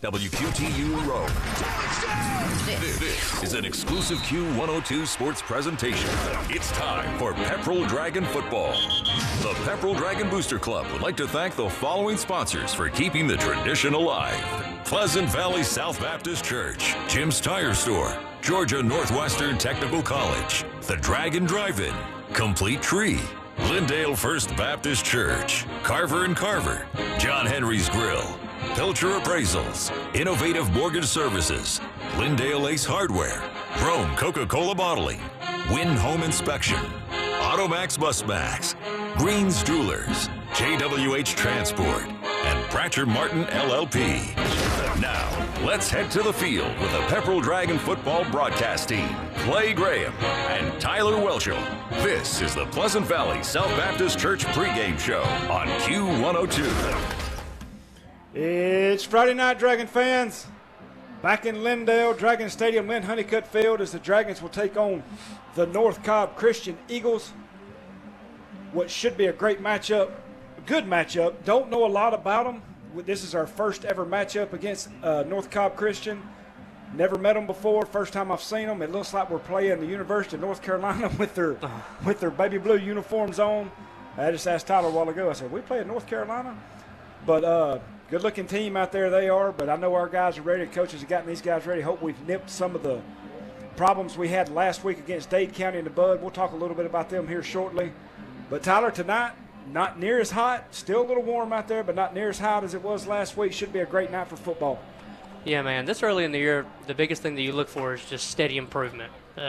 WQTU Rome. This is an exclusive Q102 sports presentation. It's time for Pepperell Dragon football. The Pepperell Dragon Booster Club would like to thank the following sponsors for keeping the tradition alive. Pleasant Valley South Baptist Church, Jim's Tire Store, Georgia Northwestern Technical College, the Dragon Drive-In, Complete Tree, Lindale First Baptist Church, Carver & Carver, John Henry's Grill, Pilcher Appraisals, Innovative Mortgage Services, Lindale Ace Hardware, Rome Coca-Cola Bottling, Wynn Home Inspection, Automax Busmax, Greens Jewelers, JWH Transport, and Bratcher Martin LLP. Now, let's head to the field with the Pepperell Dragon football broadcast team, Clay Graham and Tyler Welshel. This is the Pleasant Valley South Baptist Church pregame show on Q102. It's Friday night, Dragon fans. Back in Lindale, Dragon Stadium, Lynn Honeycutt Field, as the Dragons will take on the North Cobb Christian Eagles. What should be a great matchup, a good matchup. Don't know a lot about them. This is our first ever matchup against North Cobb Christian. Never met them before. First time I've seen them. It looks like we're playing the University of North Carolina with their baby blue uniforms on. I just asked Tyler a while ago. I said, we play at North Carolina? But good-looking team out there they are. But I know our guys are ready. Coaches have gotten these guys ready. Hope we've nipped some of the problems we had last week against Dade County in the bud. We'll talk a little bit about them here shortly. But Tyler, tonight, not near as hot. Still a little warm out there, but not near as hot as it was last week. Should be a great night for football. Yeah, man. This early in the year, the biggest thing that you look for is just steady improvement.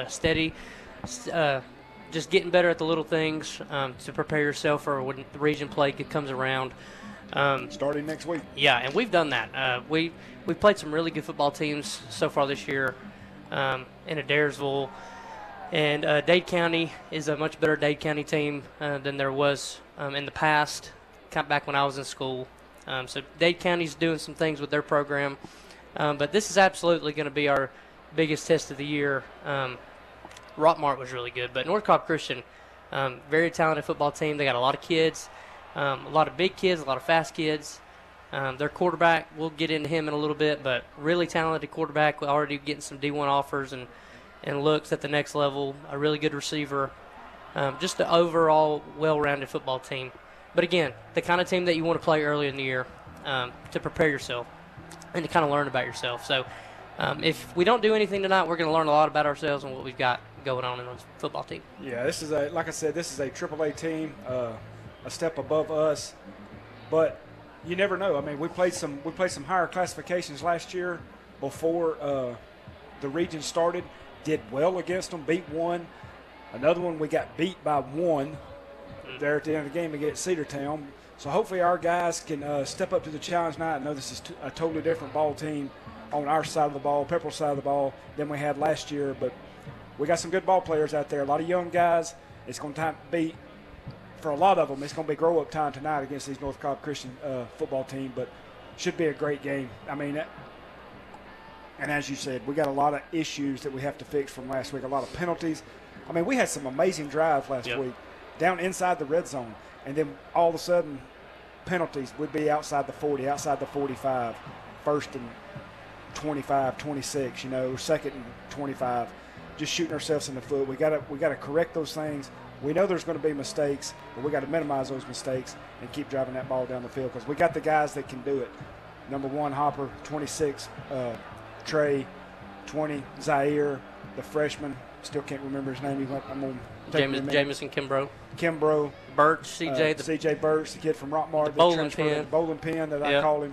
Just getting better at the little things to prepare yourself for when the region play comes around. Starting next week. Yeah, and we've done that. We've played some really good football teams so far this year in Adairsville. And Dade County is a much better Dade County team than there was in the past, kind of back when I was in school. So Dade County's doing some things with their program. But this is absolutely going to be our biggest test of the year. Rockmart was really good. But North Cobb Christian, very talented football team. They got a lot of kids, a lot of big kids, a lot of fast kids. Their quarterback, we'll get into him in a little bit, but really talented quarterback. We're already getting some D1 offers and looks at the next level. A really good receiver. Just an overall well-rounded football team. But again, the kind of team that you want to play early in the year to prepare yourself and to kind of learn about yourself. So if we don't do anything tonight, we're going to learn a lot about ourselves and what we've got going on in the football team. Yeah, this is like I said, this is a AAA team, a step above us. But you never know. I mean, we played some higher classifications last year before the region started. Did well against them, beat one. Another one we got beat by one there at the end of the game against Cedartown. So hopefully our guys can step up to the challenge tonight. I know this is a totally different ball team on our side of the ball, Pepperell side of the ball, than we had last year. But we got some good ball players out there, a lot of young guys. It's going to be, for a lot of them, it's going to be grow-up time tonight against these North Cobb Christian football team. But should be a great game. I mean, and as you said, we got a lot of issues that we have to fix from last week, a lot of penalties. I mean, we had some amazing drives last week down inside the red zone, and then all of a sudden penalties would be outside the 40, outside the 45, first and 25, 26, second and 25, just shooting ourselves in the foot. We got to correct those things. We know there's going to be mistakes, but we got to minimize those mistakes and keep driving that ball down the field because we got the guys that can do it. Number 1, Hopper, 26, Trey, 20, Zaire, the freshman. Still can't remember his name. I'm going to Jamison Kimbrough. Birch, CJ. Birch, the kid from Rockmart. The bowling pin. Bowling pin that I call him.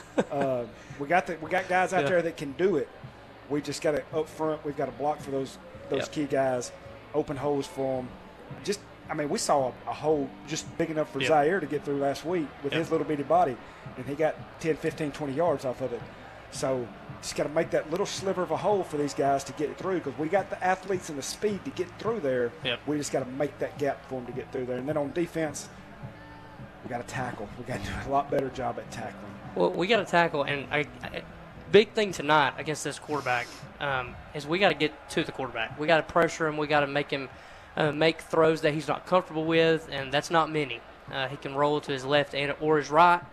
We got guys out there that can do it. We just got to, up front, we've got to block for those key guys, open holes for them. We saw a hole just big enough for Zaire to get through last week with his little bitty body, and he got 10, 15, 20 yards off of it. So just got to make that little sliver of a hole for these guys to get through because we got the athletes and the speed to get through there. We just got to make that gap for them to get through there. And then on defense, we got to tackle. We got to do a lot better job at tackling. Well, we got to tackle, and big thing tonight against this quarterback is we got to get to the quarterback. We got to pressure him. We got to make him make throws that he's not comfortable with, and that's not many. He can roll to his left or his right.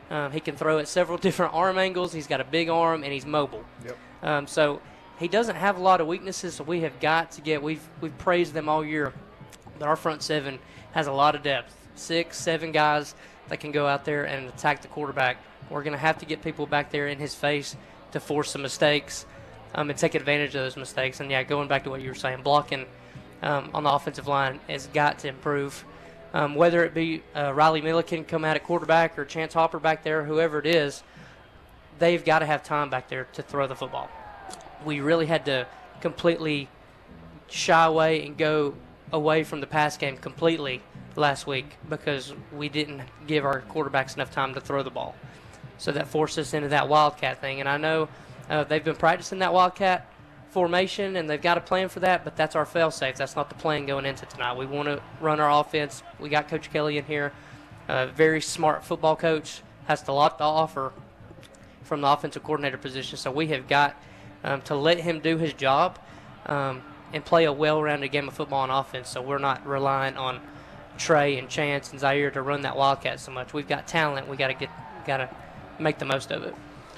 He can throw at several different arm angles. He's got a big arm, and he's mobile. Yep. So he doesn't have a lot of weaknesses, so we have got to get – we've praised them all year, but our front seven has a lot of depth. 6, 7 guys that can go out there and attack the quarterback. We're going to have to get people back there in his face to force some mistakes and take advantage of those mistakes. And, yeah, going back to what you were saying, blocking on the offensive line has got to improve. Whether it be Riley Milliken come out at quarterback or Chance Hopper back there, whoever it is, they've got to have time back there to throw the football. We really had to completely shy away and go away from the pass game completely last week because we didn't give our quarterbacks enough time to throw the ball. So that forced us into that Wildcat thing. And I know they've been practicing that Wildcat formation, and they've got a plan for that, but that's our fail-safe. That's not the plan going into tonight. We want to run our offense. We got Coach Kelly in here, a very smart football coach, has a lot to offer from the offensive coordinator position. So we have got to let him do his job and play a well-rounded game of football on offense, so we're not relying on Trey and Chance and Zaire to run that Wildcat so much. We've got talent. We got to make the most of it.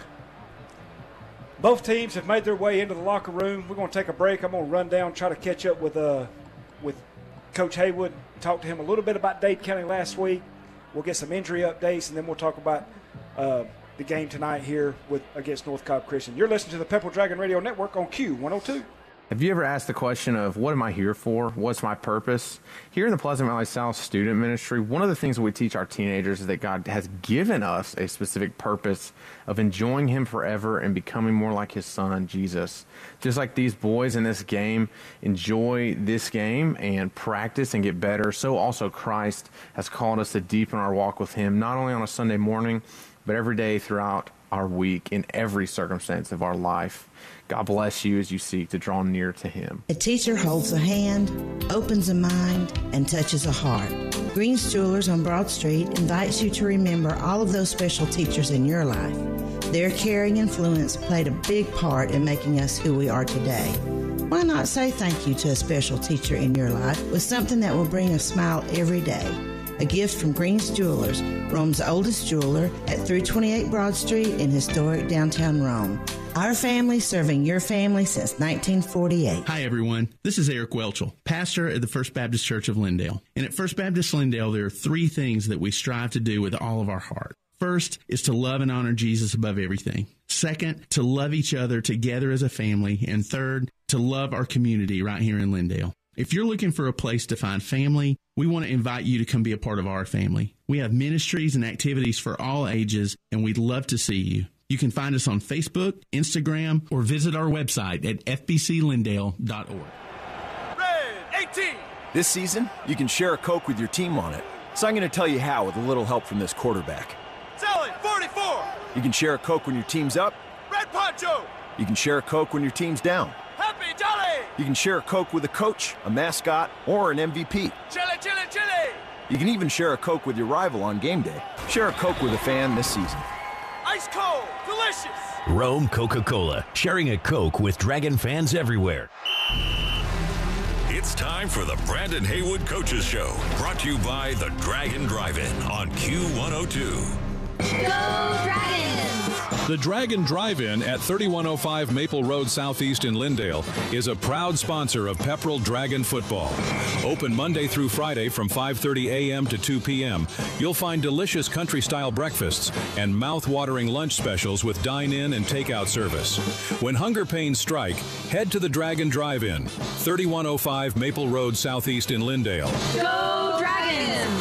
Both teams have made their way into the locker room. We're going to take a break. I'm going to run down, try to catch up with Coach Haywood, talk to him a little bit about Dade County last week. We'll get some injury updates, and then we'll talk about the game tonight here against North Cobb Christian. You're listening to the Pepperell Dragon Radio Network on Q102. Have you ever asked the question of what am I here for? What's my purpose? Here in the Pleasant Valley South Student Ministry, one of the things that we teach our teenagers is that God has given us a specific purpose of enjoying Him forever and becoming more like His Son, Jesus. Just like these boys in this game enjoy this game and practice and get better, so also Christ has called us to deepen our walk with Him, not only on a Sunday morning, but every day throughout our week in every circumstance of our life. God bless you as you seek to draw near to Him. A teacher holds a hand, opens a mind, and touches a heart. Green's Jewelers on Broad Street invites you to remember all of those special teachers in your life. Their caring influence played a big part in making us who we are today. Why not say thank you to a special teacher in your life with something that will bring a smile every day? A gift from Green's Jewelers, Rome's oldest jeweler at 328 Broad Street in historic downtown Rome. Our family serving your family since 1948. Hi, everyone. This is Eric Welchel, pastor at the First Baptist Church of Lindale. And at First Baptist Lindale, there are 3 things that we strive to do with all of our heart. First is to love and honor Jesus above everything. Second, to love each other together as a family. And third, to love our community right here in Lindale. If you're looking for a place to find family, we want to invite you to come be a part of our family. We have ministries and activities for all ages, and we'd love to see you. You can find us on Facebook, Instagram, or visit our website at fbclindale.org. Red 18! This season, you can share a Coke with your team on it. So I'm going to tell you how with a little help from this quarterback. Sally, 44! You can share a Coke when your team's up. Red Poncho! You can share a Coke when your team's down. Happy Jolly! You can share a Coke with a coach, a mascot, or an MVP. Chili, chili, chili! You can even share a Coke with your rival on game day. Share a Coke with a fan this season. Ice cold, delicious! Rome Coca-Cola, sharing a Coke with Dragon fans everywhere. It's time for the Brandon Haywood Coaches Show, brought to you by the Dragon Drive-In on Q102. Go Dragons! The Dragon Drive-In at 3105 Maple Road Southeast in Lindale is a proud sponsor of Pepperell Dragon football. Open Monday through Friday from 5:30 a.m. to 2 p.m. You'll find delicious country-style breakfasts and mouth-watering lunch specials with dine-in and takeout service. When hunger pains strike, head to the Dragon Drive-In, 3105 Maple Road Southeast in Lindale. Go Dragons!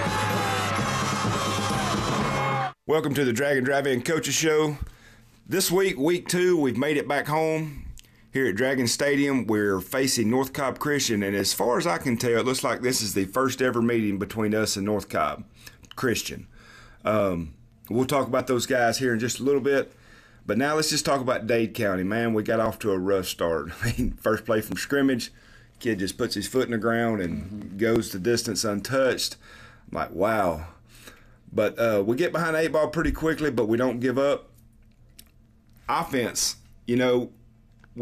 Welcome to the Dragon Drive-In Coaches Show. This week, week 2, we've made it back home. Here at Dragon Stadium, we're facing North Cobb Christian, and as far as I can tell, it looks like this is the first ever meeting between us and North Cobb Christian. We'll talk about those guys here in just a little bit, but now let's just talk about Dade County. Man, we got off to a rough start. I mean, first play from scrimmage, kid just puts his foot in the ground and goes the distance untouched. I'm like, wow. But we get behind the 8 ball pretty quickly, but we don't give up. Offense, you know, we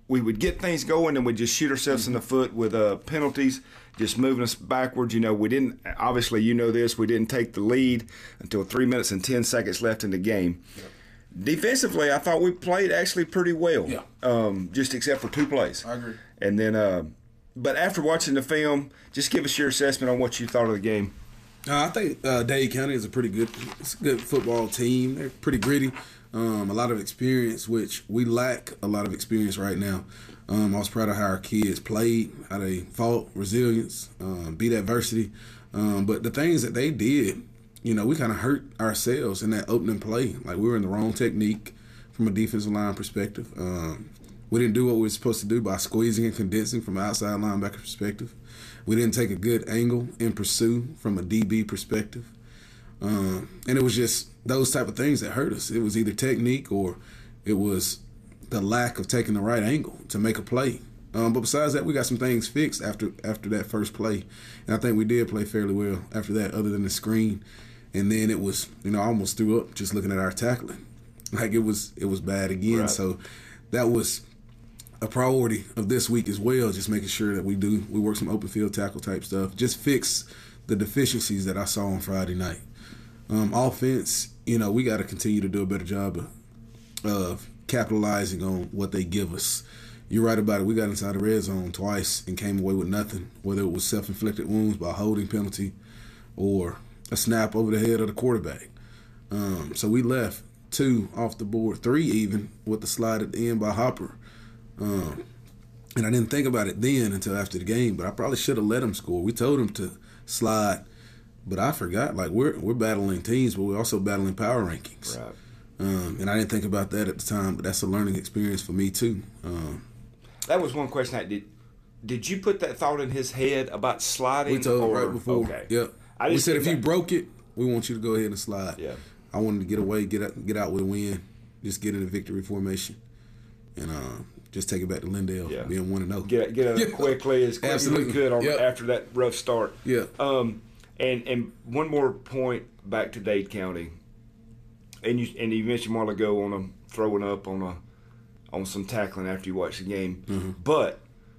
we would get things going and we'd just shoot ourselves in the foot with penalties, just moving us backwards. You know, we didn't, obviously you know this, we didn't take the lead until 3 minutes and 10 seconds left in the game. Yep. Defensively, I thought we played actually pretty well, just except for 2 plays. I agree. And then, but after watching the film, just give us your assessment on what you thought of the game. I think Dade County is a good football team. They're pretty gritty. A lot of experience, which we lack a lot of experience right now. I was proud of how our kids played, how they fought, resilience, beat adversity. But the things that they did, you know, we kind of hurt ourselves in that opening play. Like, we were in the wrong technique from a defensive line perspective. We didn't do what we were supposed to do by squeezing and condensing from an outside linebacker perspective. We didn't take a good angle in pursue from a DB perspective. And it was just those type of things that hurt us. It was either technique or it was the lack of taking the right angle to make a play. But besides that, we got some things fixed after that first play. And I think we did play fairly well after that, other than the screen. And then it was, you know, I almost threw up just looking at our tackling. Like, it was bad again. Right. So that was a priority of this week as well, just making sure that we work some open field tackle type stuff. Just fix the deficiencies that I saw on Friday night. Offense, you know, we got to continue to do a better job of capitalizing on what they give us. You're right about it. We got inside the red zone twice and came away with nothing, whether it was self-inflicted wounds by a holding penalty or a snap over the head of the quarterback. So we left 2 off the board, 3 even, with the slide at the end by Hopper. And I didn't think about it then until after the game, but I probably should have let him score. We told him to slide, but I forgot. Like, we're battling teams, but we're also battling power rankings. Right. And I didn't think about that at the time, but that's a learning experience for me too. That was one question. Did you put that thought in his head about sliding? We told him right before. Okay. Yep. We said if you broke it, we want you to go ahead and slide. Yeah. I wanted to get away, get out with a win, just get in a victory formation, and just take it back to Lindale, being 1-0. Get it quickly as quick as we could after that rough start. Yeah. And one more point back to Dade County. And you mentioned a while ago on them throwing up on some tackling after you watched the game. Mm-hmm. But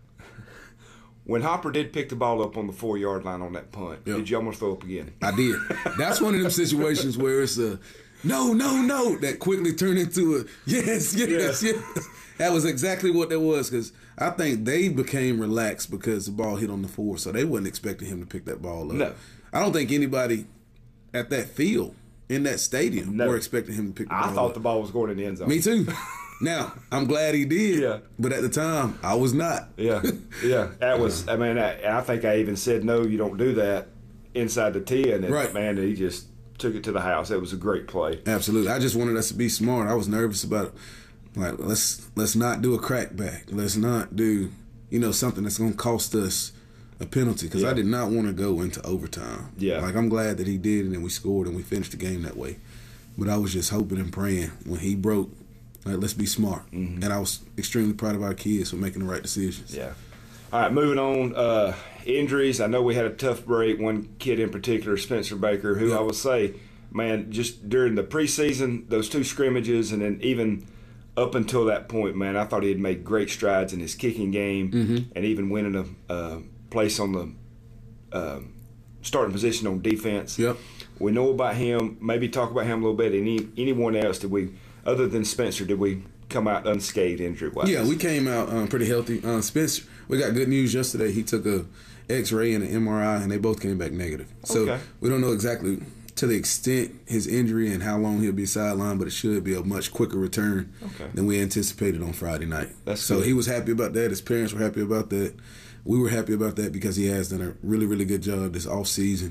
when Hopper did pick the ball up on the 4-yard line on that punt, did you almost throw up again? I did. That's one of them situations where it's a no that quickly turned into a yes. That was exactly what that was, because I think they became relaxed because the ball hit on the 4, so they wasn't expecting him to pick that ball up. No. I don't think anybody at that field in that stadium were expecting him to pick the ball up. I thought the ball was going in the end zone. Me too. Now, I'm glad he did, but at the time, I was not. Yeah. That was, I mean, I think I even said, no, you don't do that inside the 10. And, right. Man, he just took it to the house. It was a great play. Absolutely. I just wanted us to be smart. I was nervous about it. Like, let's not do a crackback. Let's not do, something that's going to cost us a penalty, because I did not want to go into overtime. Yeah. Like, I'm glad that he did, and then we scored, and we finished the game that way. But I was just hoping and praying when he broke, like, let's be smart. Mm-hmm. And I was extremely proud of our kids for making the right decisions. Yeah. All right, moving on. Injuries. I know we had a tough break. One kid in particular, Spencer Baker, who I will say, man, just during the preseason, those 2 scrimmages, and then even up until that point, man, I thought he had made great strides in his kicking game, and even winning a place on the starting position on defense. Yep. We know about him. Maybe talk about him a little bit. Anyone else, other than Spencer, did we come out unscathed injury-wise? Yeah, we came out pretty healthy. Spencer, we got good news yesterday. He took a X-ray and an MRI, and they both came back negative. So we don't know exactly to the extent his injury and how long he'll be sidelined, but it should be a much quicker return than we anticipated on Friday night. So he was happy about that. His parents were happy about that. We were happy about that because he has done a really, really good job this offseason,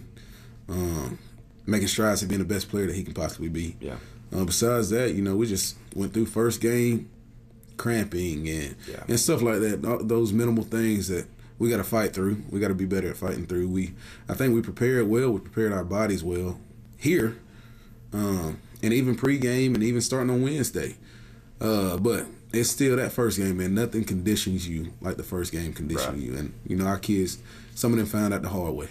making strides to being the best player that he can possibly be. Yeah. Besides that, we just went through first game cramping and stuff like that. Those minimal things that we got to fight through. We got to be better at fighting through. I think we prepared well. We prepared our bodies well here, and even pregame and even starting on Wednesday. But it's still that first game, man. Nothing conditions you like the first game conditioned you. And, our kids, some of them found out the hard way.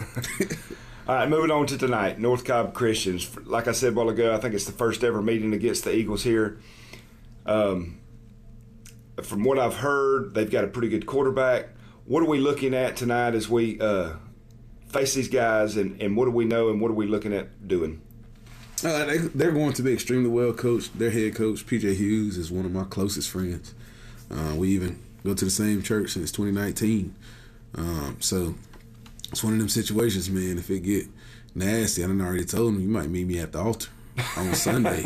All right, moving on to tonight, North Cobb Christians. Like I said a while ago, I think it's the first ever meeting against the Eagles here. from what I've heard, they've got a pretty good quarterback. What are we looking at tonight as we face these guys, and what do we know and what are we looking at doing? They're going to be extremely well coached. Their head coach, P.J. Hughes, is one of my closest friends. We even go to the same church since 2019. So it's one of them situations, man. If it get nasty, I done already told him, you might meet me at the altar on Sunday.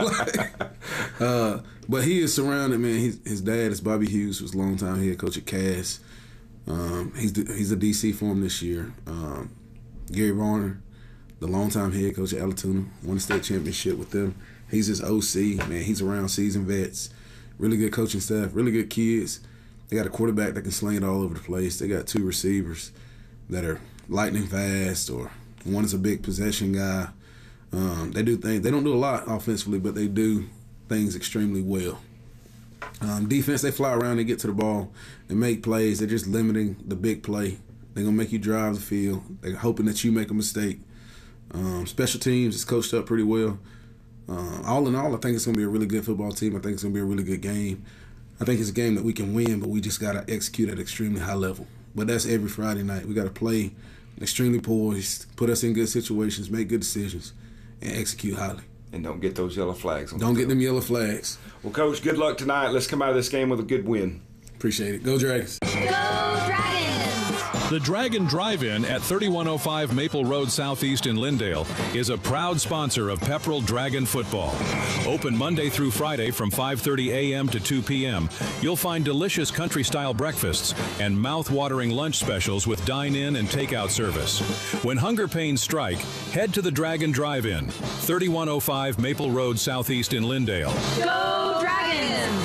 But he is surrounded, man. His dad is Bobby Hughes, who's a longtime head coach at Cass. He's a DC for him this year. Gary Varner, the longtime head coach at Alatuna, won the state championship with them. He's his OC, man. He's around seasoned vets, really good coaching staff, really good kids. They got a quarterback that can sling it all over the place. They got 2 receivers that are lightning fast, or one is a big possession guy. They do things. They don't do a lot offensively, but they do things extremely well. Defense, they fly around, they get to the ball, they make plays. They're just limiting the big play. They're going to make you drive the field. They're hoping that you make a mistake. Special teams is coached up pretty well. All in all, I think it's going to be a really good football team. I think it's going to be a really good game. I think it's a game that we can win, but we just got to execute at an extremely high level. But that's every Friday night. We got to play extremely poised, put us in good situations, make good decisions, and execute highly. And don't get those yellow flags. Don't get them yellow flags. Well, Coach, good luck tonight. Let's come out of this game with a good win. Appreciate it. Go Dragons. Go Dragons! The Dragon Drive-In at 3105 Maple Road Southeast in Lindale is a proud sponsor of Pepperell Dragon Football. Open Monday through Friday from 5:30 a.m. to 2 p.m. You'll find delicious country-style breakfasts and mouth-watering lunch specials with dine-in and takeout service. When hunger pains strike, head to the Dragon Drive-In, 3105 Maple Road Southeast in Lindale. Go Dragons!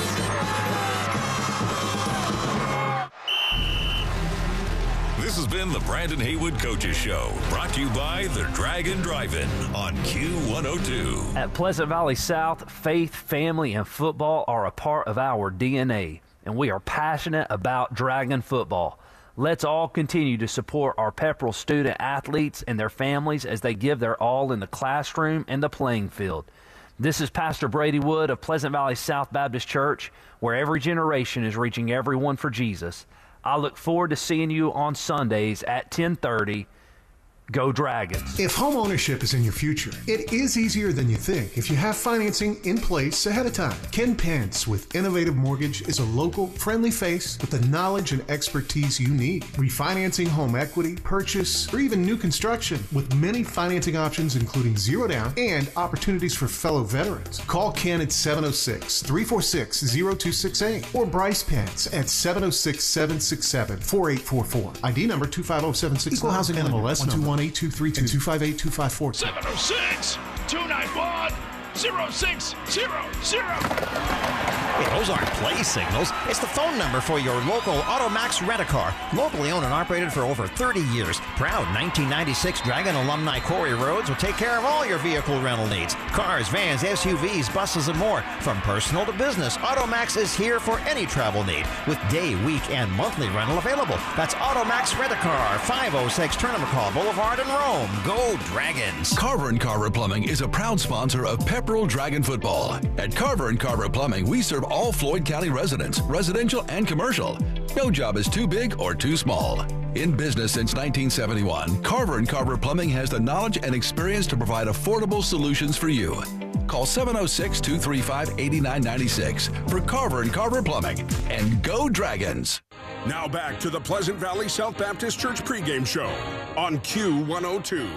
This has been the Brandon Haywood Coaches Show, brought to you by the Dragon Drive-In on Q102. At Pleasant Valley South, faith, family, and football are a part of our DNA, and we are passionate about Dragon football. Let's all continue to support our Pepperell student athletes and their families as they give their all in the classroom and the playing field. This is Pastor Brady Wood of Pleasant Valley South Baptist Church, where every generation is reaching everyone for Jesus. I look forward to seeing you on Sundays at 10:30. Go Dragons. If home ownership is in your future, it is easier than you think if you have financing in place ahead of time. Ken Pence with Innovative Mortgage is a local, friendly face with the knowledge and expertise you need. Refinancing home equity, purchase, or even new construction with many financing options including zero down and opportunities for fellow veterans. Call Ken at 706-346-0268 or Bryce Pence at 706-767-4844. ID number 25076. Equal housing NMLS number 1218232 2582547. 706-291-0600. Hey, those aren't play signals. It's the phone number for your local AutoMax Rent-A-Car. Locally owned and operated for over 30 years. Proud 1996 Dragon alumni Corey Rhodes will take care of all your vehicle rental needs. Cars, vans, SUVs, buses, and more. From personal to business, AutoMax is here for any travel need with day, week, and monthly rental available. That's AutoMax Rent-A-Car, 506 Tournament Call Boulevard in Rome. Go Dragons! Carver & Carver Plumbing is a proud sponsor of Pepperell Dragon Football. At Carver & Carver Plumbing, we serve all Floyd County residents, residential and commercial. No job is too big or too small. In business since 1971, Carver & Carver Plumbing has the knowledge and experience to provide affordable solutions for you. Call 706-235-8996 for Carver & Carver Plumbing. And go Dragons! Now back to the Pleasant Valley South Baptist Church pregame show on Q102.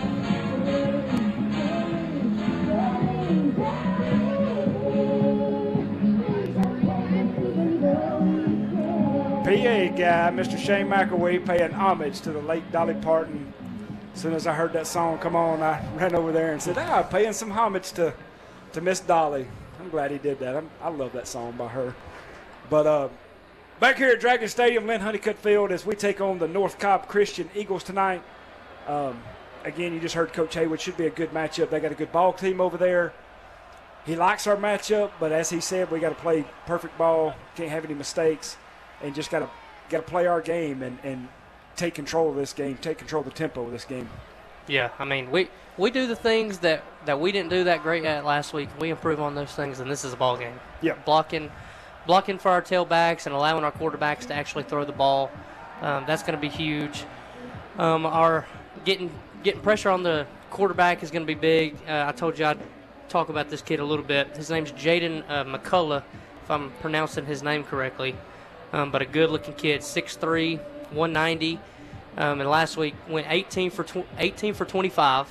PA guy, Mr. Shane McElwee, paying homage to the late Dolly Parton. As soon as I heard that song come on, I ran over there and said, paying some homage to Miss Dolly. I'm glad he did that. I love that song by her. But back here at Dragon Stadium, Lynn Honeycutt Field, as we take on the North Cobb Christian Eagles tonight. Again, you just heard Coach Haywood. Should be a good matchup. They got a good ball team over there. He likes our matchup, but as he said, we got to play perfect ball. Can't have any mistakes. And just got to play our game and take control of this game, take control of the tempo of this game. Yeah, I mean, we do the things that we didn't do that great at last week. We improve on those things, and this is a ball game. Yeah. Blocking blocking for our tailbacks and allowing our quarterbacks to actually throw the ball. That's going to be huge. Our getting pressure on the quarterback is going to be big. I told you I'd talk about this kid a little bit. His name's Jaden McCullough, if I'm pronouncing his name correctly. But a good-looking kid, 6'3", 190. And last week went 18 for 25,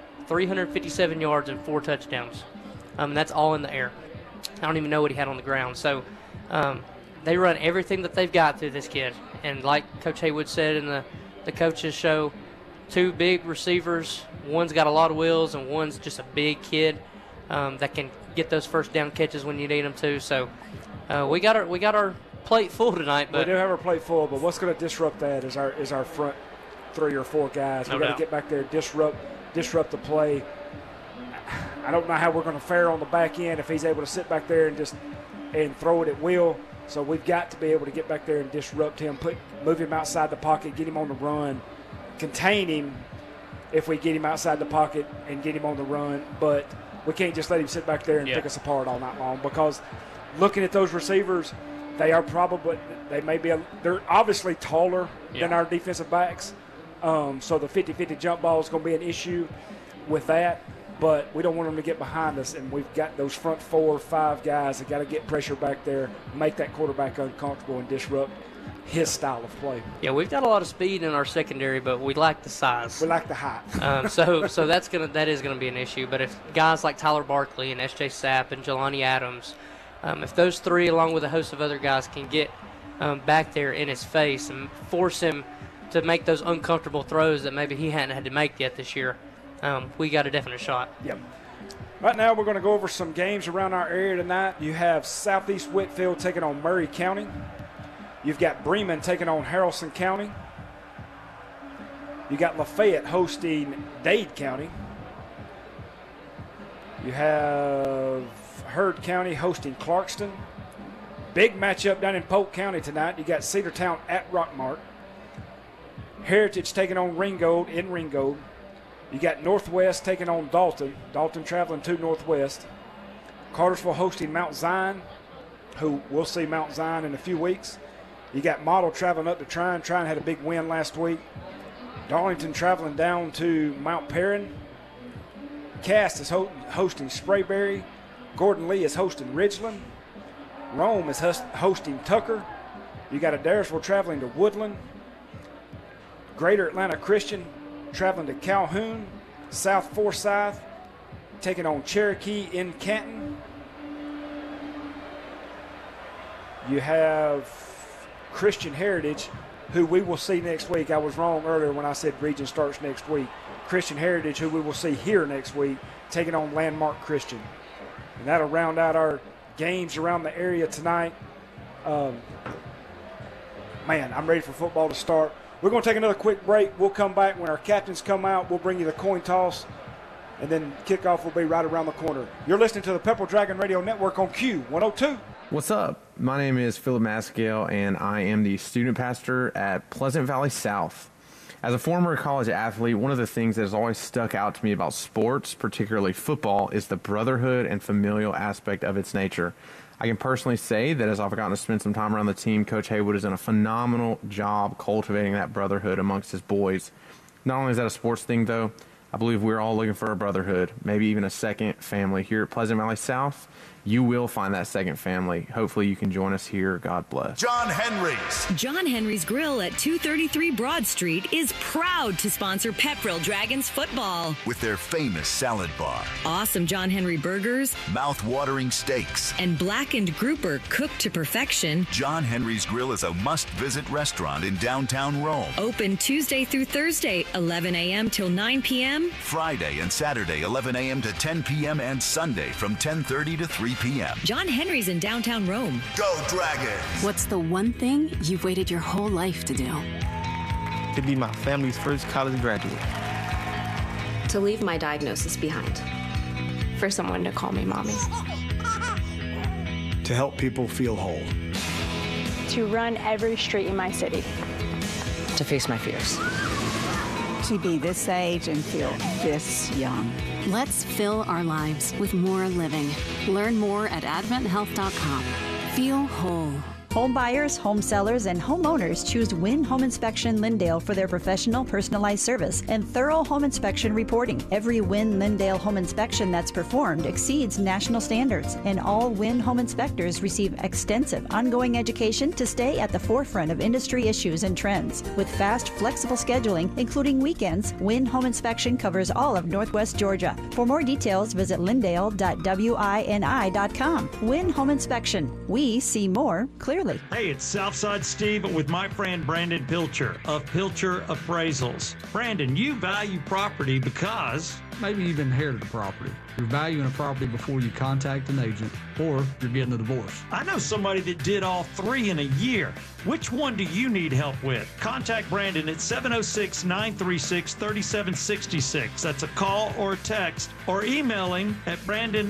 357 yards and 4 touchdowns. And that's all in the air. I don't even know what he had on the ground. So they run everything that they've got through this kid. And like Coach Haywood said in the coaches show, 2 big receivers. One's got a lot of wheels, and one's just a big kid that can get those first down catches when you need them to. So we got our plate full tonight. But we do have our plate full, but what's going to disrupt that is our front 3 or 4 guys. We got to get back there, disrupt the play. I don't know how we're going to fare on the back end if he's able to sit back there and throw it at will. So we've got to be able to get back there and disrupt him, move him outside the pocket, get him on the run, contain him if we get him outside the pocket and get him on the run. But we can't just let him sit back there and pick us apart all night long, because looking at those receivers, they're obviously taller than our defensive backs. So the 50-50 jump ball is going to be an issue with that. But we don't want them to get behind us, and we've got those front 4 or 5 guys that got to get pressure back there, make that quarterback uncomfortable, and disrupt his style of play. Yeah, we've got a lot of speed in our secondary, but we lack the size. We lack the height. So that is gonna be an issue. But if guys like Tyler Barkley and S.J. Sapp and Jelani Adams, if those 3, along with a host of other guys, can get back there in his face and force him to make those uncomfortable throws that maybe he hadn't had to make yet this year, we got a definite shot. Yep. Right now we're going to go over some games around our area tonight. You have Southeast Whitfield taking on Murray County. You've got Bremen taking on Haralson County. You got Lafayette hosting Dade County. You have Heard County hosting Clarkston. Big matchup down in Polk County tonight. You got Cedartown at Rockmart. Heritage taking on Ringgold in Ringgold. You got Northwest taking on Dalton. Dalton traveling to Northwest. Cartersville hosting Mount Zion, who we'll see Mount Zion in a few weeks. You got Model traveling up to Tryon. Tryon had a big win last week. Darlington traveling down to Mount Perrin. Cass is hosting Sprayberry. Gordon Lee is hosting Ridgeland. Rome is hosting Tucker. You got Adairsville traveling to Woodland. Greater Atlanta Christian traveling to Calhoun. South Forsyth taking on Cherokee in Canton. You have Christian Heritage, who we will see next week. I was wrong earlier when I said region starts next week. Christian Heritage, who we will see here next week, taking on Landmark Christian. And that'll round out our games around the area tonight. Man, I'm ready for football to start. We're going to take another quick break. We'll come back when our captains come out. We'll bring you the coin toss, and then kickoff will be right around the corner. You're listening to the Pepperell Dragon Radio Network on Q102. What's up? My name is Philip Maskell, and I am the student pastor at Pleasant Valley South. As a former college athlete, one of the things that has always stuck out to me about sports, particularly football, is the brotherhood and familial aspect of its nature. I can personally say that as I've gotten to spend some time around the team, Coach Haywood has done a phenomenal job cultivating that brotherhood amongst his boys. Not only is that a sports thing, though, I believe we're all looking for a brotherhood, maybe even a second family here at Pleasant Valley South. You will find that second family. Hopefully you can join us here. God bless. John Henry's. John Henry's Grill at 233 Broad Street is proud to sponsor Pepperell Dragons football. With their famous salad bar. Awesome John Henry burgers. Mouth-watering steaks. And blackened grouper cooked to perfection. John Henry's Grill is a must-visit restaurant in downtown Rome. Open Tuesday through Thursday, 11 a.m. till 9 p.m. Friday and Saturday, 11 a.m. to 10 p.m. and Sunday from 10:30 to 3 p.m. John Henry's in downtown Rome. Go Dragons! What's the one thing you've waited your whole life to do? To be my family's first college graduate. To leave my diagnosis behind. For someone to call me mommy. To help people feel whole. To run every street in my city. To face my fears. To be this age and feel this young. Let's fill our lives with more living. Learn more at AdventHealth.com. Feel whole. Home buyers, home sellers, and homeowners choose Wynn Home Inspection Lindale for their professional, personalized service and thorough home inspection reporting. Every Wynn Lindale home inspection that's performed exceeds national standards, and all Wynn home inspectors receive extensive ongoing education to stay at the forefront of industry issues and trends. With fast, flexible scheduling, including weekends, Wynn Home Inspection covers all of Northwest Georgia. For more details, visit lindale.wini.com. Wynn Home Inspection. We see more clearly. Hey, it's Southside Steve with my friend Brandon Pilcher of Pilcher Appraisals. Brandon, you value property because maybe you've inherited a property. You're valuing a property before you contact an agent, or you're getting a divorce. I know somebody that did all three in a year. Which one do you need help with? Contact Brandon at 706-936-3766. That's a call or a text, or email him at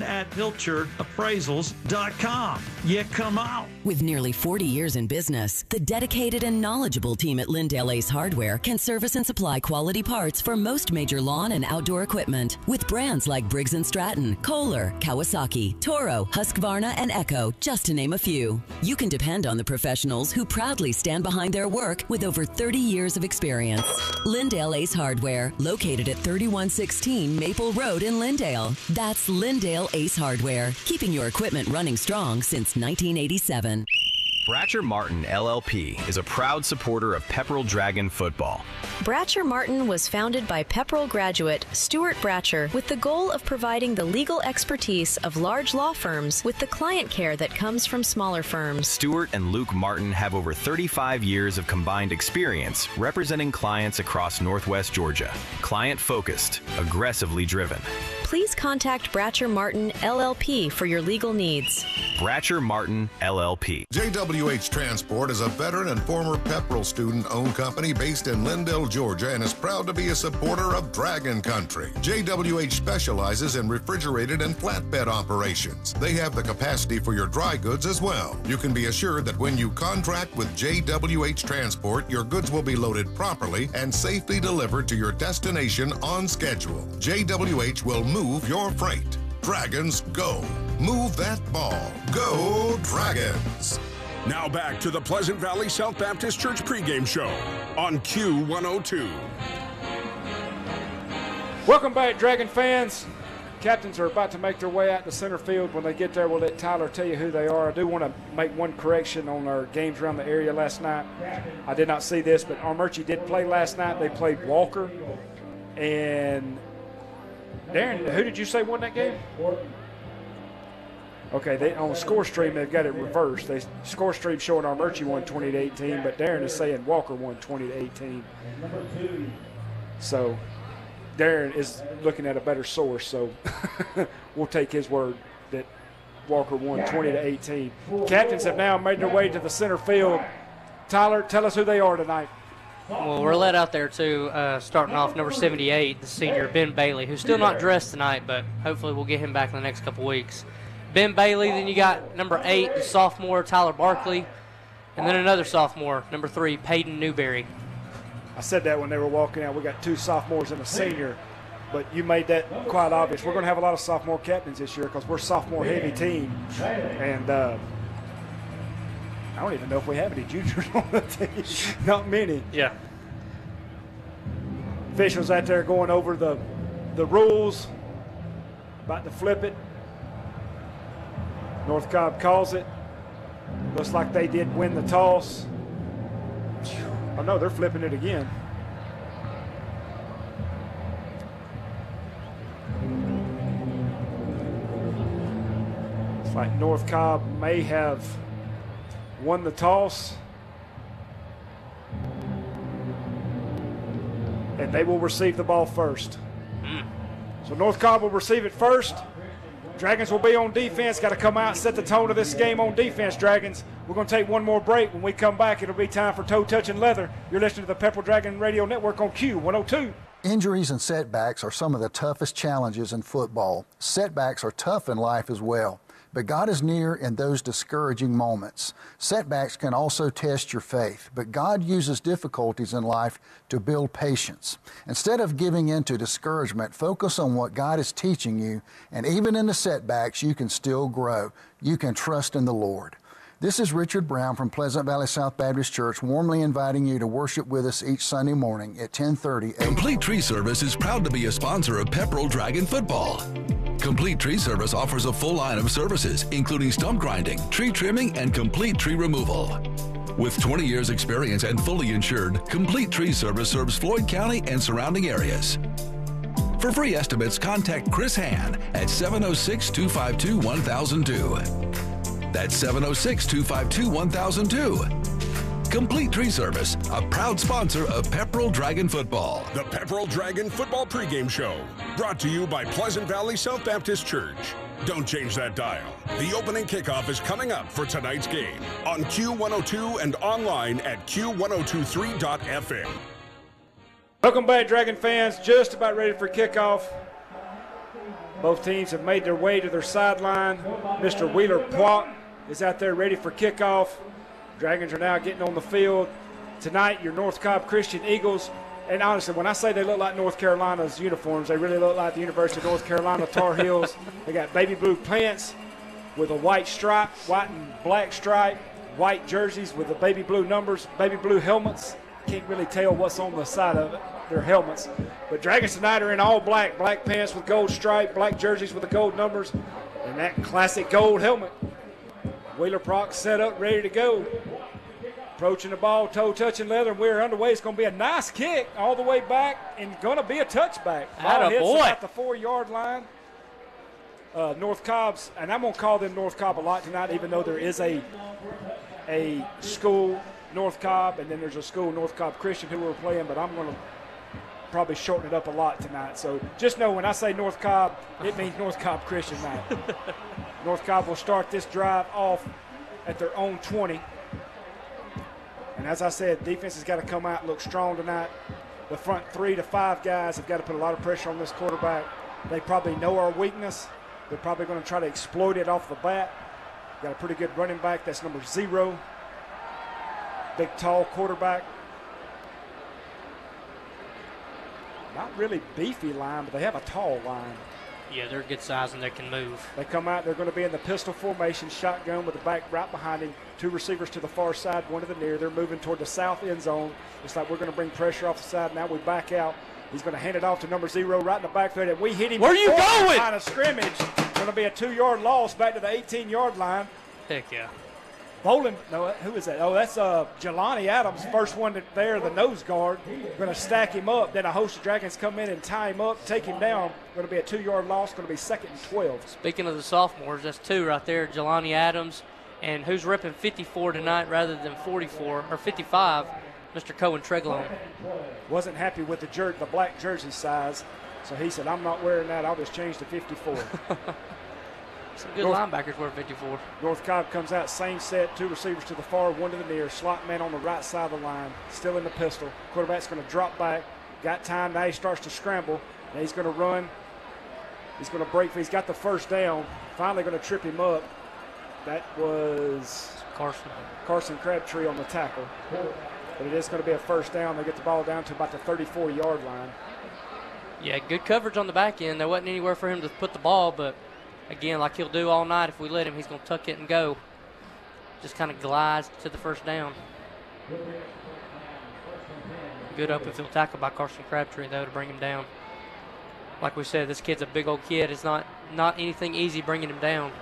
brandon@pilcherappraisals.com. Yeah, come out. With nearly 40 years in business, the dedicated and knowledgeable team at Lindale Ace Hardware can service and supply quality parts for most major lawn and outdoor equipment. With brands like Briggs & Stratton, Kohler, Kawasaki, Toro, Husqvarna, and Echo, just to name a few. You can depend on the professionals who proudly stand behind their work with over 30 years of experience. Lindale Ace Hardware, located at 3116 Maple Road in Lindale. That's Lindale Ace Hardware, keeping your equipment running strong since 1987. Bratcher Martin LLP is a proud supporter of Pepperell Dragon football. Bratcher Martin was founded by Pepperell graduate Stuart Bratcher with the goal of providing the legal expertise of large law firms with the client care that comes from smaller firms. Stuart and Luke Martin have over 35 years of combined experience representing clients across Northwest Georgia. Client-focused, aggressively driven. Please contact Bratcher Martin LLP for your legal needs. Bratcher Martin LLP. JWH Transport is a veteran and former Pepperell student-owned company based in Lindale, Georgia, and is proud to be a supporter of Dragon Country. JWH specializes in refrigerated and flatbed operations. They have the capacity for your dry goods as well. You can be assured that when you contract with JWH Transport, your goods will be loaded properly and safely delivered to your destination on schedule. JWH will move your freight. Dragons go. Move that ball. Go Dragons. Now back to the Pleasant Valley South Baptist Church pregame show on Q102. Welcome back, Dragon fans. Captains are about to make their way out to center field. When they get there, we'll let Tyler tell you who they are. I do want to make one correction on our games around the area last night. I did not see this, but Armurchie did play last night. They played Walker. And Darren, who did you say won that game? Okay, on Score Stream, they've got it reversed. Score Stream showing Armurchie won 20-18, but Darren is saying Walker won 20-18. So Darren is looking at a better source, so we'll take his word that Walker won 20-18. Captains have now made their way to the center field. Tyler, tell us who they are tonight. Well, we're led out there too, starting off number 78, the senior Ben Bailey, who's still not dressed tonight, but hopefully we'll get him back in the next couple weeks. Ben Bailey, then you got number 8, the sophomore Tyler Barkley, and then another sophomore, number 3, Peyton Newberry. I said that when they were walking out. We got 2 sophomores and a senior, but you made that quite obvious. We're going to have a lot of sophomore captains this year because we're a sophomore-heavy team, and I don't even know if we have any juniors on the team. Not many. Yeah. Officials out there going over the rules, about to flip it. North Cobb calls it. Looks like they did win the toss. Oh, no, they're flipping it again. It's like North Cobb may have won the toss. And they will receive the ball first. So North Cobb will receive it first. Dragons will be on defense. Got to come out and set the tone of this game on defense, Dragons. We're going to take one more break. When we come back, it'll be time for Toe Touch and Leather. You're listening to the Pepperell Dragon Radio Network on Q102. Injuries and setbacks are some of the toughest challenges in football. Setbacks are tough in life as well. But God is near in those discouraging moments. Setbacks can also test your faith, but God uses difficulties in life to build patience. Instead of giving in to discouragement, focus on what God is teaching you, and even in the setbacks, you can still grow. You can trust in the Lord. This is Richard Brown from Pleasant Valley South Baptist Church, warmly inviting you to worship with us each Sunday morning at 10:30. Complete Tree Service is proud to be a sponsor of Pepperell Dragon Football. Complete Tree Service offers a full line of services, including stump grinding, tree trimming, and complete tree removal. With 20 years experience and fully insured, Complete Tree Service serves Floyd County and surrounding areas. For free estimates, contact Chris Hann at 706-252-1002. That's 706-252-1002. Complete Tree Service, a proud sponsor of Pepperell Dragon Football. The Pepperell Dragon Football pregame show, brought to you by Pleasant Valley South Baptist Church. Don't change that dial. The opening kickoff is coming up for tonight's game on Q102 and online at Q1023.fm. Welcome back, Dragon fans. Just about ready for kickoff. Both teams have made their way to their sideline. Mr. Wheeler Poit is out there ready for kickoff. Dragons are now getting on the field. Tonight, your North Cobb Christian Eagles. And honestly, when I say they look like North Carolina's uniforms, they really look like the University of North Carolina Tar Heels. They got baby blue pants with a white stripe, white and black stripe, white jerseys with the baby blue numbers, baby blue helmets. Can't really tell what's on the side of it, their helmets. But Dragons tonight are in all black, black pants with gold stripe, black jerseys with the gold numbers, and that classic gold helmet. Wheeler Proc set up, ready to go. Approaching the ball, toe touching leather, and we're underway. It's going to be a nice kick all the way back and going to be a touchback. Ball hits about the 4-yard line. North Cobb's, and I'm going to call them North Cobb a lot tonight, even though there is a school, North Cobb, and then there's a school, North Cobb Christian, who we're playing, but I'm going to probably shorten it up a lot tonight. So just know when I say North Cobb, it means North Cobb Christian night. North Cobb will start this drive off at their own 20. And as I said, defense has got to come out and look strong tonight. The front 3 to 5 guys have got to put a lot of pressure on this quarterback. They probably know our weakness. They're probably going to try to exploit it off the bat. Got a pretty good running back. That's number 0. Big, tall quarterback. Not really beefy line, but they have a tall line. Yeah, they're good size and they can move. They come out, they're going to be in the pistol formation, shotgun with the back right behind him. 2 receivers to the far side, 1 to the near. They're moving toward the south end zone. It's like we're going to bring pressure off the side. Now we back out. He's going to hand it off to number 0 right in the backfield, and we hit him. Where are you going? Line of scrimmage. Going to be a 2-yard loss back to the 18-yard line. Heck yeah. Boland, no, who is that? Oh, that's Jelani Adams, first one there, the nose guard. Going to stack him up. Then a host of Dragons come in and tie him up, take him down. Going to be a 2-yard loss. Going to be 2nd and 12. Speaking of the sophomores, that's 2 right there. Jelani Adams, and who's repping 54 tonight rather than 44 or 55? Mr. Cohen Treglone. Wasn't happy with the black jersey size, so he said, "I'm not wearing that. I'll just change to 54." Some good linebackers wear 54. North Cobb comes out, same set, 2 receivers to the far, 1 to the near. Slot man on the right side of the line, still in the pistol. Quarterback's going to drop back. Got time. Now he starts to scramble. Now he's going to run. He's going to break. He's got the first down. Finally going to trip him up. That was Carson Crabtree on the tackle. But it is going to be a first down. They get the ball down to about the 34-yard line. Yeah, good coverage on the back end. There wasn't anywhere for him to put the ball, but again, like he'll do all night, if we let him, he's going to tuck it and go. Just kind of glides to the first down. Good open field tackle by Carson Crabtree, though, to bring him down. Like we said, this kid's a big old kid. It's not anything easy bringing him down.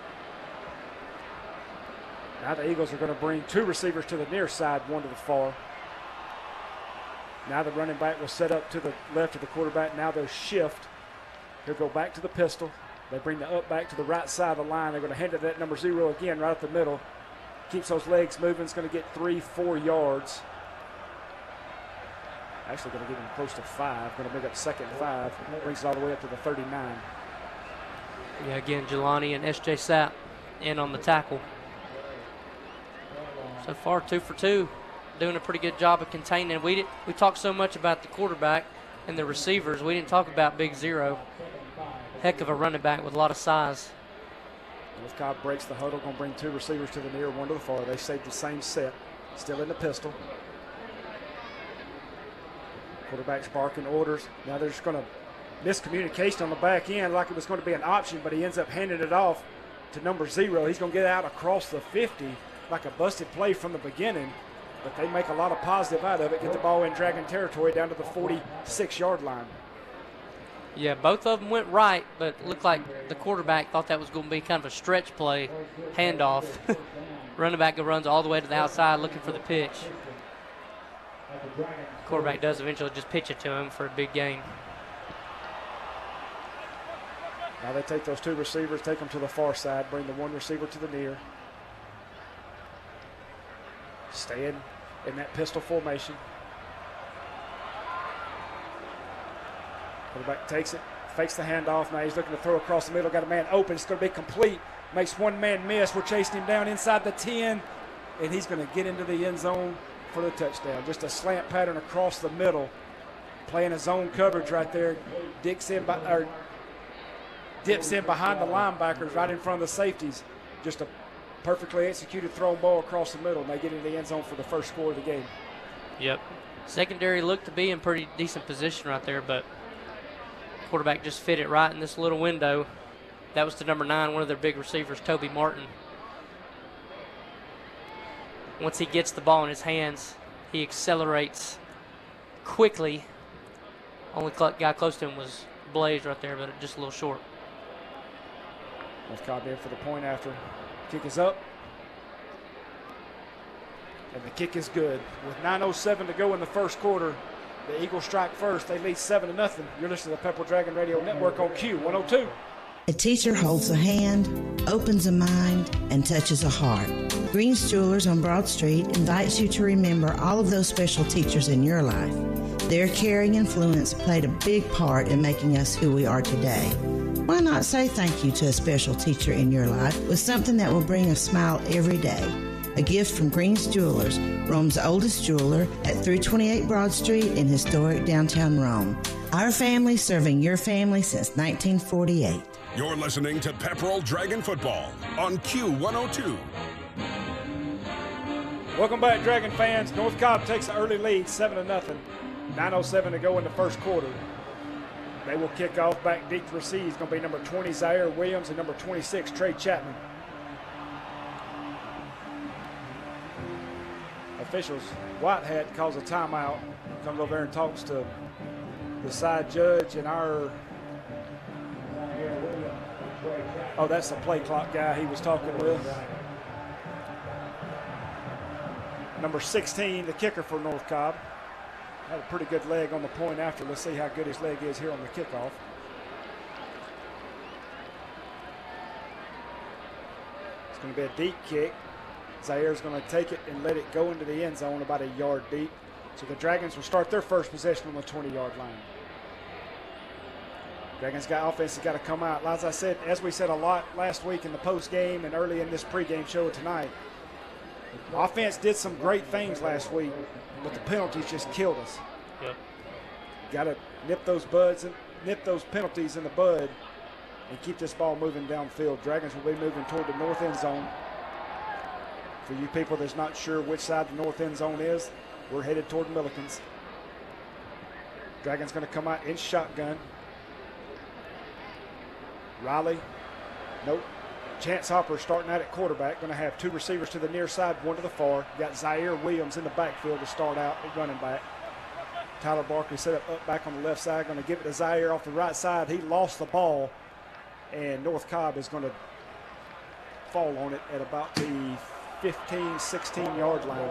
Now the Eagles are going to bring 2 receivers to the near side, 1 to the far. Now the running back will set up to the left of the quarterback. Now they'll shift. He'll go back to the pistol. They bring the up back to the right side of the line. They're going to hand it to that number 0 again right up the middle. Keeps those legs moving. It's going to get 3-4 yards. Actually going to get him close to 5. Going to bring up 2nd and 5. Brings it all the way up to the 39. Yeah, again, Jelani and S.J. Sapp in on the tackle. So far, 2 for 2. Doing a pretty good job of containing. We talked so much about the quarterback and the receivers. We didn't talk about Big 0. Heck of a running back with a lot of size. North Cobb breaks the huddle. Going to bring 2 receivers to the near, 1 to the far. They saved the same set. Still in the pistol. Quarterback's barking orders. Now they're just going to miscommunication on the back end like it was going to be an option, but he ends up handing it off to number 0. He's going to get out across the 50 like a busted play from the beginning, but they make a lot of positive out of it, get the ball in Dragon territory down to the 46-yard line. Yeah, both of them went right, but looked like the quarterback thought that was going to be kind of a stretch play, handoff. Running back runs all the way to the outside looking for the pitch. Quarterback does eventually just pitch it to him for a big gain. Now they take those two receivers, take them to the far side, bring the one receiver to the near. Stay in that pistol formation. Quarterback takes it, fakes the handoff. Now he's looking to throw across the middle. Got a man open. It's going to be complete. Makes one man miss. We're chasing him down inside the 10, and he's going to get into the end zone for the touchdown. Just a slant pattern across the middle. Playing a zone coverage right there. Dips in behind the linebackers right in front of the safeties. Just a perfectly executed thrown ball across the middle, and they get into the end zone for the first score of the game. Yep. Secondary looked to be in pretty decent position right there, but quarterback just fit it right in this little window. That was to number 9, one of their big receivers, Toby Martin. Once he gets the ball in his hands, he accelerates quickly. Only guy close to him was Blaze right there, but just a little short. North Cobb in for the point after. Kick is up. And the kick is good. With 9:07 to go in the first quarter, the Eagles strike first. They lead 7-0. You're listening to the Pepperell Dragon Radio Network on Q102. A teacher holds a hand, opens a mind, and touches a heart. Green's Jewelers on Broad Street invites you to remember all of those special teachers in your life. Their caring influence played a big part in making us who we are today. Why not say thank you to a special teacher in your life with something that will bring a smile every day? A gift from Green's Jewelers, Rome's oldest jeweler at 328 Broad Street in historic downtown Rome. Our family serving your family since 1948. You're listening to Pepperell Dragon Football on Q102. Welcome back, Dragon fans. North Cobb takes an early lead, 7-0. 9:07 to go in the first quarter. They will kick off back deep to receive. It's going to be number 20, Zaire Williams, and number 26, Trey Chapman. Officials, Whitehead calls a timeout, comes over there and talks to the side judge and our, that's the play clock guy he was talking with. Number 16, the kicker for North Cobb. Had a pretty good leg on the point after. Let's see how good his leg is here on the kickoff. It's going to be a deep kick. Zaire's going to take it and let it go into the end zone about a yard deep. So the Dragons will start their first possession on the 20-yard line. Dragons got offense has got to come out. As I said, as we said a lot last week in the post game and early in this pregame show tonight, offense did some great things last week, but the penalties just killed us. Yep. Got to nip those penalties in the bud and keep this ball moving downfield. Dragons will be moving toward the north end zone. For you people that's not sure which side the north end zone is, we're headed toward Millikins. Dragons going to come out in shotgun. Riley, nope. Chance Hopper starting out at quarterback. Going to have two receivers to the near side, one to the far. Got Zaire Williams in the backfield to start out at running back. Tyler Barkley set up back on the left side. Going to give it to Zaire off the right side. He lost the ball, and North Cobb is going to fall on it at about the 15, 16-yard line.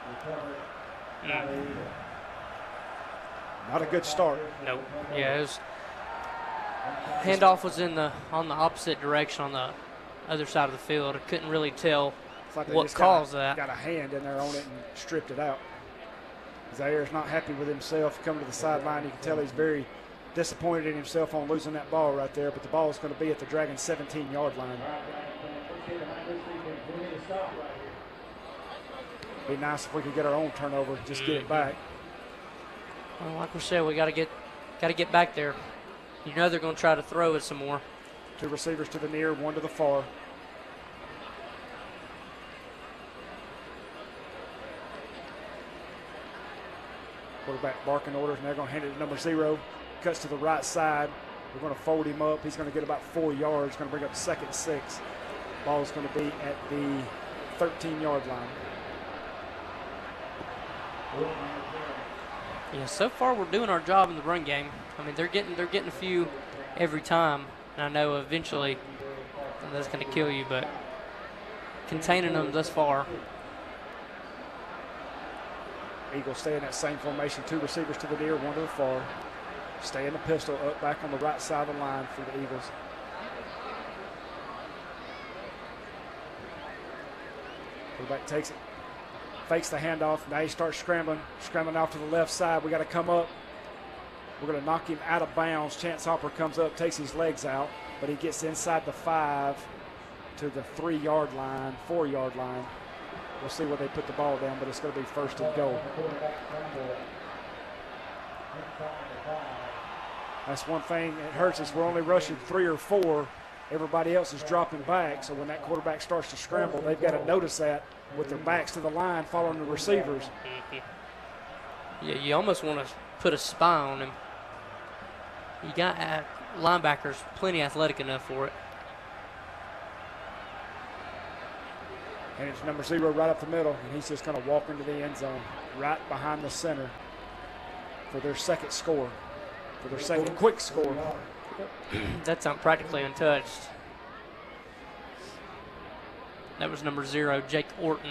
Not a good start. Nope. Yeah, it was. Handoff was on the opposite direction on the other side of the field. I couldn't really tell like what caused that. Got a hand in there on it and stripped it out. Zaire's not happy with himself coming to the sideline. You can tell he's very disappointed in himself on losing that ball right there, but the ball is going to be at the Dragons' 17-yard line. Be nice if we could get our own turnover, just get it back. Well, like we said, we got to get back there. You know they're going to try to throw it some more. Two receivers to the near, one to the far. Quarterback barking orders, and they're going to hand it to number 0. Cuts to the right side. We're going to fold him up. He's going to get about 4 yards. Going to bring up 2nd and 6. Ball's going to be at the 13-yard line. Yeah, so far we're doing our job in the run game. I mean, they're getting a few every time, and I know eventually that's going to kill you, but containing them thus far. Eagles stay in that same formation, 2 receivers to the near, 1 to the far. Stay in the pistol, up back on the right side of the line for the Eagles. Quarterback takes it, fakes the handoff. Now he starts scrambling off to the left side. We got to come up. We're going to knock him out of bounds. Chance Hopper comes up, takes his legs out, but he gets inside the 5 to the 3-yard line, 4-yard line. We'll see where they put the ball down, but it's going to be first and goal. That's one thing that hurts us. We're only rushing 3 or 4. Everybody else is dropping back, so when that quarterback starts to scramble, they've got to notice that with their backs to the line, following the receivers. Yeah, you almost want to put a spy on him. You got linebackers plenty athletic enough for it. And it's number 0 right up the middle, and he's just going to walk into the end zone right behind the center for their second score, for their second quick score. That's practically untouched. That was number 0, Jake Orton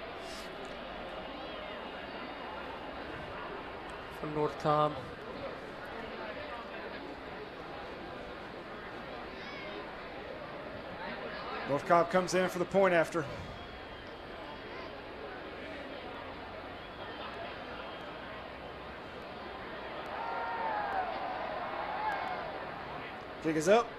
from North Cobb. North Cobb comes in for the point after. Kick is up.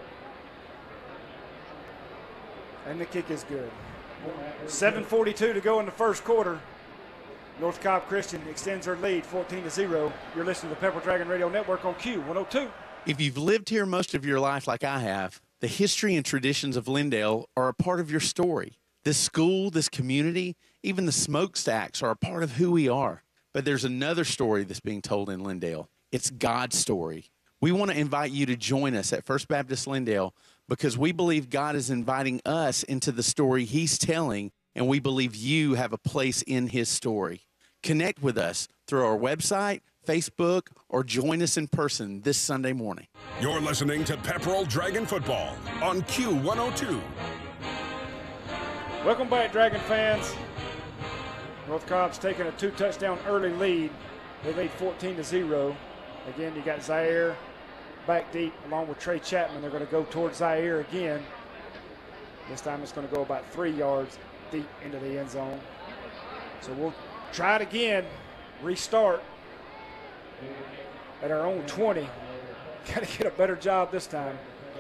And the kick is good. 7:42 to go in the first quarter. North Cobb Christian extends their lead 14-0. You're listening to the Pepper Dragon Radio Network on Q102. If you've lived here most of your life like I have, the history and traditions of Lindale are a part of your story. This school, this community, even the smokestacks are a part of who we are. But there's another story that's being told in Lindale. It's God's story. We want to invite you to join us at First Baptist Lindale because we believe God is inviting us into the story He's telling, and we believe you have a place in His story. Connect with us through our website, Facebook, or join us in person this Sunday morning. You're listening to Pepperell Dragon Football on Q102. Welcome back, Dragon fans. North Cobb's taking a 2-touchdown early lead. They lead 14-0. Again, you got Zaire back deep along with Trey Chapman. They're going to go towards Zaire again. This time it's going to go about 3 yards deep into the end zone. So we'll try it again, restart at our own 20. Got to get a better job this time.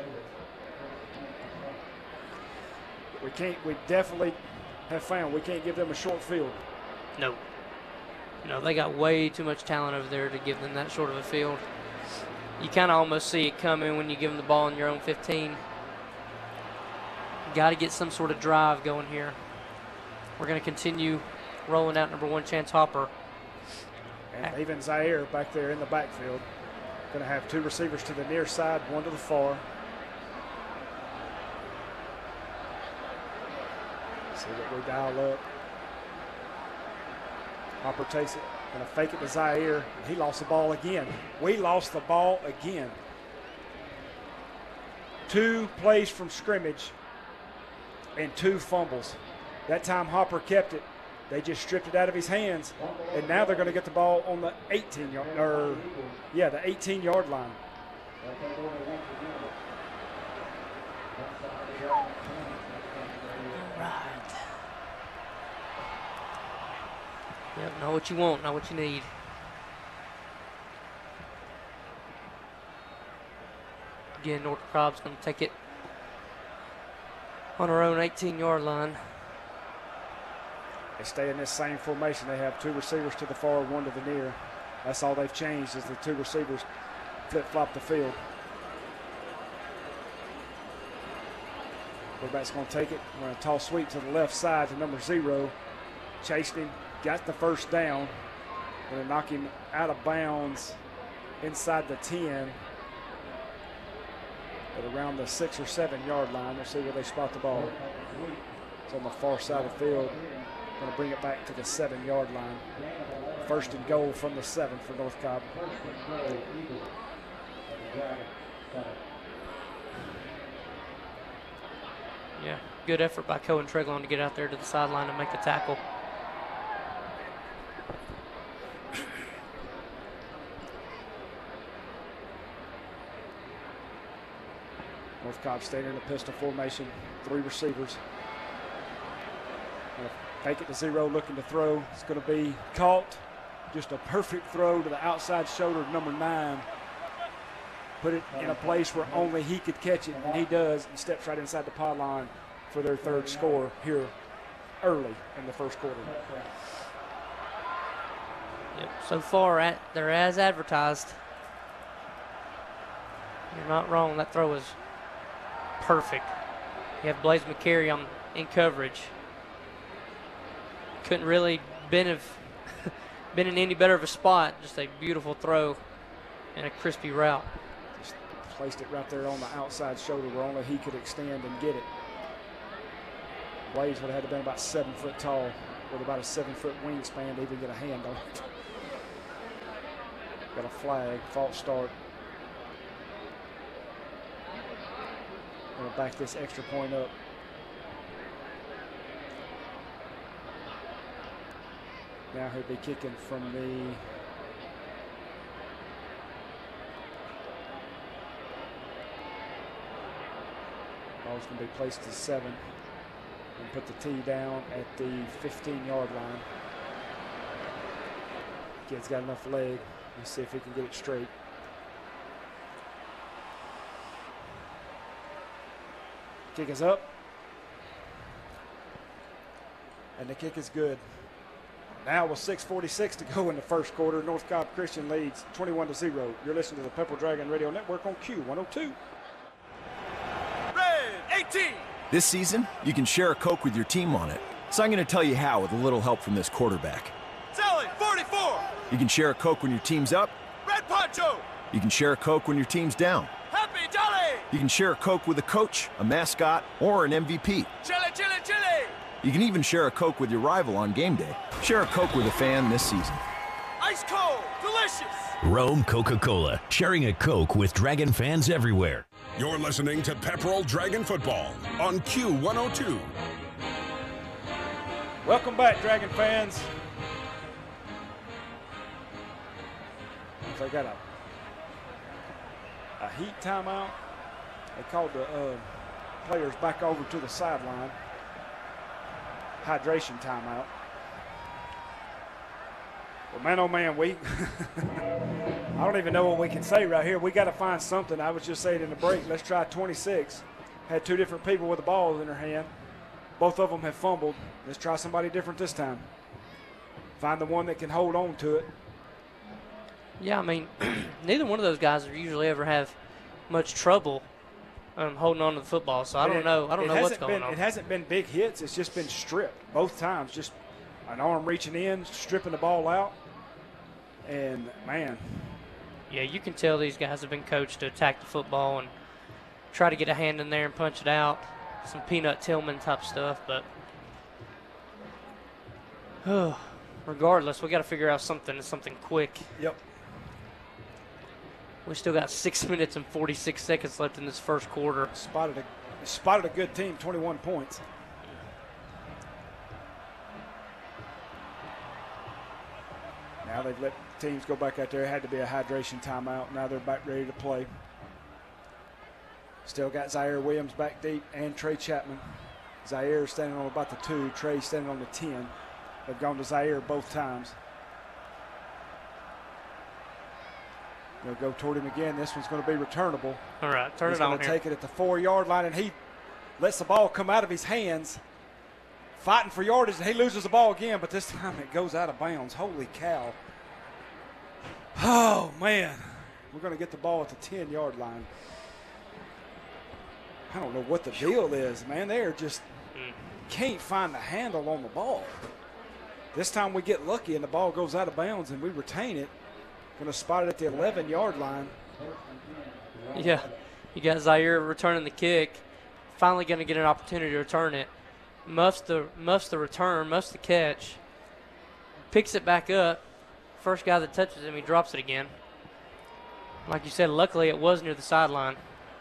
We definitely have found we can't give them a short field. No. No, they got way too much talent over there to give them that short of a field. You kind of almost see it coming when you give them the ball in your own 15. Got to get some sort of drive going here. We're going to continue rolling out number 1, Chance Hopper. And even Zaire back there in the backfield. Going to have 2 receivers to the near side, 1 to the far. See what we dial up. Hopper takes it, going to fake it to Zaire. He lost the ball again. We lost the ball again. 2 plays from scrimmage and 2 fumbles. That time Hopper kept it. They just stripped it out of his hands, and now they're going to get the ball on the 18-yard line. Yep, know what you want, know what you need. Again, North Cobb's going to take it on our own 18-yard line. They stay in this same formation. They have 2 receivers to the far, 1 to the near. That's all they've changed is the 2 receivers flip-flop the field. Quarterback's going to take it. We're going to toss sweep to the left side to number 0. Chased him, got the first down. Going to knock him out of bounds inside the 10. But around the 6 or 7 yard line. We'll see where they spot the ball. It's on the far side of the field. Going to bring it back to the 7-yard line. First and goal from the 7 for North Cobb. Yeah, good effort by Cohen Treglon to get out there to the sideline and make the tackle. North Cobb staying in the pistol formation, 3 receivers. Fake it to 0, looking to throw. It's going to be caught. Just a perfect throw to the outside shoulder of number 9. Put it in a place where only he could catch it, and he does, and steps right inside the pylon for their 3rd score here early in the first quarter. Yep, so far they're as advertised. You're not wrong. That throw was perfect. You have Blaze McCary in coverage. Couldn't really been in any better of a spot. Just a beautiful throw and a crispy route. Just placed it right there on the outside shoulder where only he could extend and get it. Blaze would have had to been about 7 foot tall with about a 7-foot wingspan to even get a hand on it. Got a flag, false start. Going to back this extra point up. Now he'll be kicking from the ball's going to be placed to 7 and put the tee down at the 15-yard line. Kid's got enough leg. Let's see if he can get it straight. Kick is up. And the kick is good. Now with 6:46 to go in the first quarter, North Cobb Christian leads 21-0. You're listening to the Pepperell Dragon Radio Network on Q102. Red 18. This season, you can share a Coke with your team on it. So I'm going to tell you how with a little help from this quarterback. Sally, 44. You can share a Coke when your team's up. Red Poncho. You can share a Coke when your team's down. Happy Jolly. You can share a Coke with a coach, a mascot, or an MVP. Chili, chili, chili. You can even share a Coke with your rival on game day. Share a Coke with a fan this season. Ice cold, delicious. Rome Coca-Cola, sharing a Coke with Dragon fans everywhere. You're listening to Pepperell Dragon Football on Q102. Welcome back, Dragon fans. They got a heat timeout. They called the players back over to the sideline. Hydration timeout. Well, man, oh man, I don't even know what we can say right here. We got to find something. I was just saying in the break, let's try 26. Had 2 different people with the ball in their hand. Both of them have fumbled. Let's try somebody different this time. Find the one that can hold on to it. Yeah, I mean, neither one of those guys usually ever have much trouble holding on to the football. So I don't know what's going on. It hasn't been big hits. It's just been stripped both times. Just an arm reaching in, stripping the ball out. And, man. Yeah, you can tell these guys have been coached to attack the football and try to get a hand in there and punch it out. Some Peanut Tillman type stuff. But regardless, we got to figure out something quick. Yep. We still got 6 minutes and 46 seconds left in this first quarter. Spotted a good team, 21 points. Now they've let teams go back out there. It had to be a hydration timeout. Now they're back ready to play. Still got Zaire Williams back deep and Trey Chapman. Zaire standing on about the 2. Trey standing on the 10. They've gone to Zaire both times. They'll go toward him again. This one's going to be returnable. All right, turn it on here. He's going to take it at the 4-yard line, and he lets the ball come out of his hands. Fighting for yardage, and he loses the ball again, but this time it goes out of bounds. Holy cow. Oh, man. We're going to get the ball at the 10-yard line. I don't know what the deal is, man. They're just can't find the handle on the ball. This time we get lucky, and the ball goes out of bounds, and we retain it. Going to spot it at the 11-yard line. Yeah, you got Zaire returning the kick. Finally going to get an opportunity to return it. muffs the return, muffs the catch, picks it back up. First guy that touches him, he drops it again. Like you said, luckily it was near the sideline.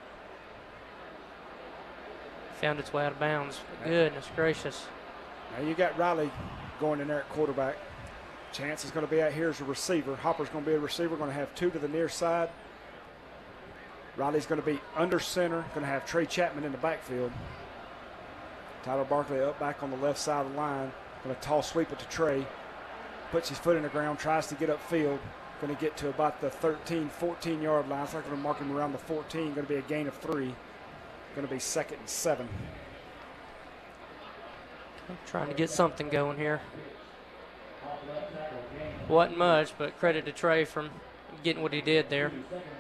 Found its way out of bounds. Goodness gracious. Now you got Riley going in there at quarterback. Chance is going to be out here as a receiver. Hopper's going to be a receiver. Going to have two to the near side. Riley's going to be under center. Going to have Trey Chapman in the backfield. Tyler Barkley up back on the left side of the line. Going to toss sweep it to Trey. Puts his foot in the ground. Tries to get upfield. Going to get to about the 13, 14-yard line. So I'm going to mark him around the 14. Going to be a gain of 3. Going to be 2nd and 7. Trying to get something going here. Wasn't much, but credit to Trey from getting what he did there.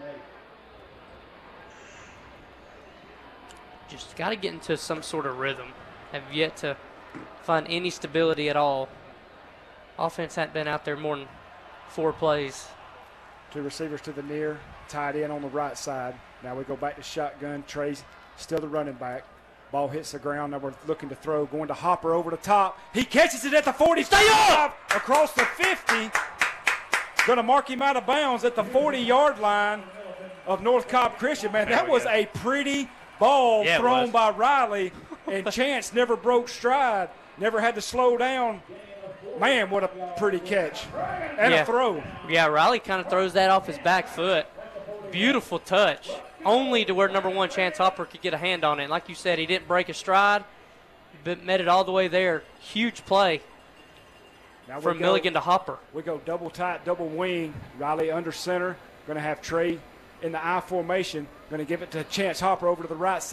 Just got to get into some sort of rhythm. Have yet to find any stability at all. Offense hadn't been out there more than 4 plays. 2 receivers to the near, tied in on the right side. Now we go back to shotgun. Trey's still the running back. Ball hits the ground. Now we're looking to throw. Going to Hopper over the top. He catches it at the 40. Stay up! Across the 50. Going to mark him out of bounds at the 40-yard line of North Cobb Christian. Man, that was a pretty ball thrown by Riley. And Chance never broke stride. Never had to slow down. Man, what a pretty catch. And a throw. Yeah, Riley kind of throws that off his back foot. Beautiful touch. Only to where number 1 Chance Hopper could get a hand on it. And like you said, he didn't break a stride, but met it all the way there. Huge play now from Milligan to Hopper. We go double tight, double wing. Riley under center. Going to have Trey in the I formation. Going to give it to Chance Hopper over to the right side.